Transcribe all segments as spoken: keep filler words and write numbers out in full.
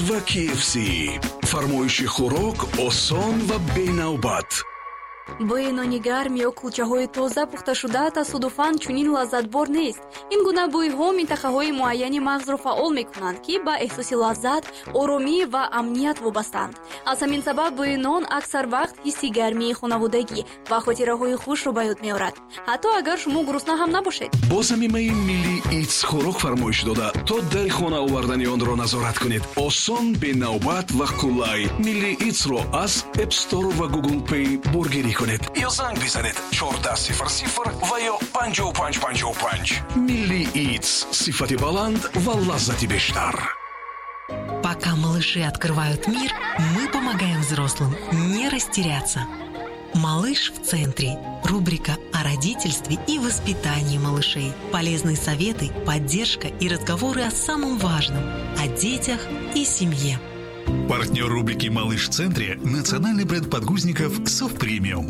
ва ки эф си. Фармоиши хӯрок осон ва бенавбат. бои нони гарм ё кулчаҳои тоза пухташуда тасодуфан чунин лаззатбор нест. Ин гуна бӯйҳо минтақаҳои муайяни мағзро фаъол мекунанд, ки ба эҳсоси лаззат, оромӣ ва амният вобастаанд. Аз ҳамин сабаб бӯи нон аксар вақт ҳисси гармии хонаводагӣ ва хотираҳои хушро ба ёд меорад, ҳатто агар шумо гурусна ҳам набошед. бо замимаи Милли Eats хӯрок фармоиш дода то дари хона овардани онро назорат кунед. Осон, бенавбат ва қулай. Милли Eats-ро аз App Store ва Google Play бургирӣ کنید یا زنگ بزنید چهارده صفر صفر و یا پنجاه و پنج پنجاه و پنج. Милли Eats. صفت بلند و لذت بیشتر. Пока малыши открывают мир, мы помогаем взрослым не растеряться. «Малыш в центре» – рубрика о родительстве и воспитании малышей. Полезные советы, поддержка и разговоры о самом важном – о детях и семье. Партнер рубрики «Малыш в центре» – национальный бренд подгузников «Софт Премиум».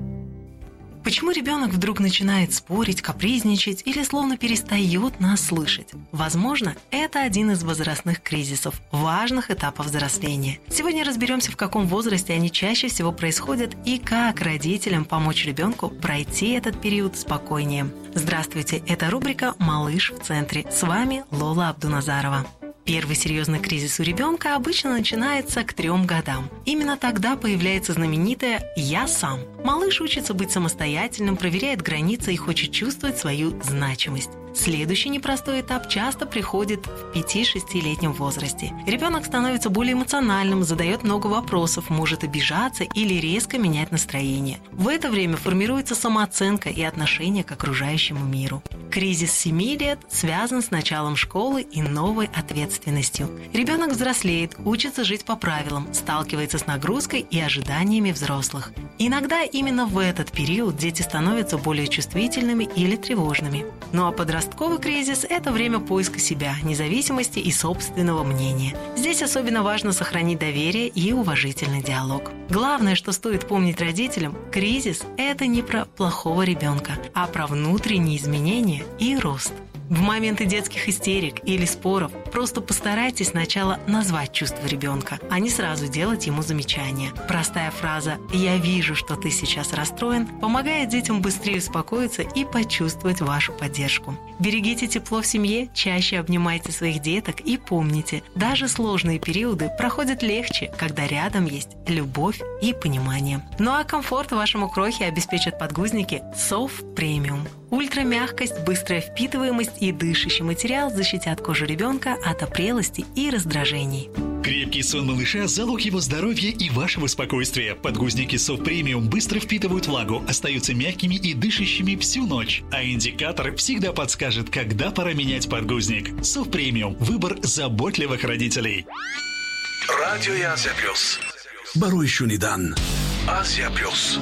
Почему ребенок вдруг начинает спорить, капризничать или словно перестает нас слышать? Возможно, это один из возрастных кризисов, важных этапов взросления. Сегодня разберемся, в каком возрасте они чаще всего происходят и как родителям помочь ребенку пройти этот период спокойнее. Здравствуйте, это рубрика «Малыш в центре». С вами Лола Абдуназарова. Первый серьезный кризис у ребенка обычно начинается к трем годам. Именно тогда появляется знаменитое «я сам». Малыш учится быть самостоятельным, проверяет границы и хочет чувствовать свою значимость. Следующий непростой этап часто приходит в пяти-шестилетнем возрасте. Ребенок становится более эмоциональным, задает много вопросов, может обижаться или резко менять настроение. В это время формируется самооценка и отношение к окружающему миру. Кризис семи лет связан с началом школы и новой ответственностью. Ребенок взрослеет, учится жить по правилам, сталкивается с нагрузкой и ожиданиями взрослых. Иногда именно в этот период дети становятся более чувствительными или тревожными. Ну а подростковый кризис – это время поиска себя, независимости и собственного мнения. Здесь особенно важно сохранить доверие и уважительный диалог. Главное, что стоит помнить родителям – кризис – это не про плохого ребенка, а про внутренние изменения и рост. В моменты детских истерик или споров просто постарайтесь сначала назвать чувства ребенка, а не сразу делать ему замечания. Простая фраза «я вижу, что ты сейчас расстроен» помогает детям быстрее успокоиться и почувствовать вашу поддержку. Берегите тепло в семье, чаще обнимайте своих деток и помните, даже сложные периоды проходят легче, когда рядом есть любовь и понимание. Ну а комфорт вашему крохе обеспечат подгузники «Софт Премиум». Ультрамягкость, быстрая впитываемость и дышащий материал защитят кожу ребенка от опрелости и раздражений. Крепкий сон малыша – залог его здоровья и вашего спокойствия. Подгузники Soft Premium быстро впитывают влагу, остаются мягкими и дышащими всю ночь. А индикатор всегда подскажет, когда пора менять подгузник. Soft Premium – выбор заботливых родителей. Радио Азия Плюс. Барои шунидан. Азия Плюс.